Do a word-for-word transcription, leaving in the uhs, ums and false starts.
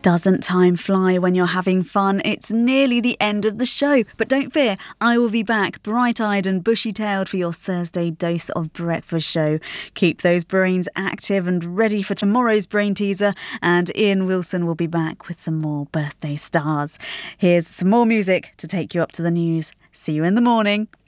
Doesn't time fly when you're having fun? It's nearly the end of the show, but don't fear, I will be back bright-eyed and bushy-tailed for your Thursday dose of breakfast show. Keep those brains active and ready for tomorrow's brain teaser, and Ian Wilson will be back with some more birthday stars. Here's some more music to take you up to the news. See you in the morning.